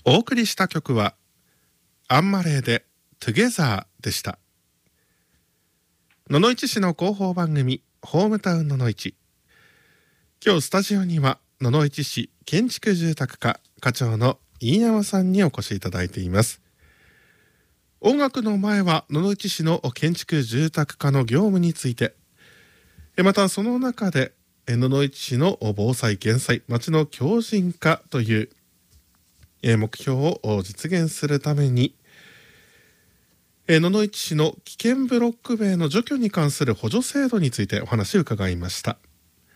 お送りした曲はアンマレーでトゥゲザーでした。野々市市の広報番組ホームタウン野々市。今日スタジオには野々市市建築住宅課課長の飯山さんにお越しいただいています。音楽の前は野々市市の建築住宅課の業務について、またその中で野々市市の防災減災町の強靭化という目標を実現するために野々市市の危険ブロック塀の除去に関する補助制度についてお話を伺いました。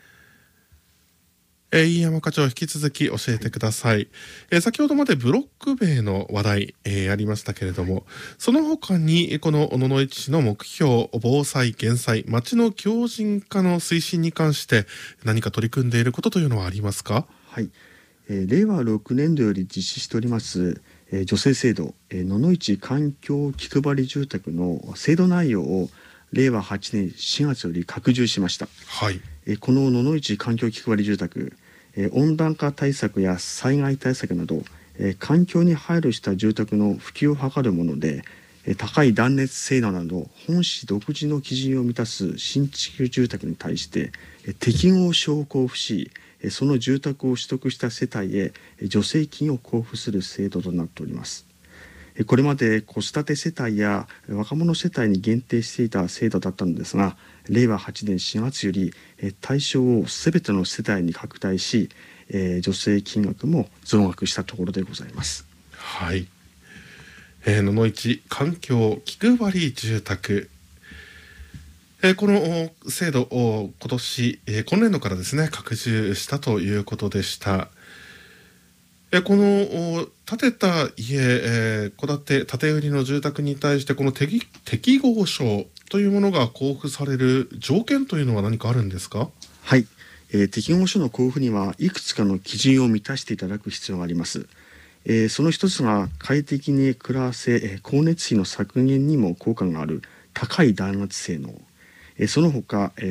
飯山課長、引き続き教えてください。先ほどまでブロック塀の話題、ありましたけれども、その他にこの野々市市の目標防災減災町の強靭化の推進に関して何か取り組んでいることというのはありますか？ はい、令和6年度より実施しております助成制度野々市環境気配り住宅の制度内容を令和8年4月より拡充しました。 はい。 この野々市環境気配り住宅、温暖化対策や災害対策など環境に配慮した住宅の普及を図るもので、高い断熱性能など本市独自の基準を満たす新築住宅に対して適合証を交付し、その住宅を取得した世帯へ助成金を交付する制度となっております。これまで子育て世帯や若者世帯に限定していた制度だったのですが、令和8年4月より対象をすべての世帯に拡大し、助成金額も増額したところでございます。 はい。野々市環境気配り住宅、この制度を今年、今年度からですね拡充したということでした。この建てた家、戸建て建売りの住宅に対してこの適合証というものが交付される条件というのは何かあるんですか？ はい、適合書の交付にはいくつかの基準を満たしていただく必要があります。その一つが快適に暮らせ、光熱費の削減にも効果がある高い断熱性能、その他、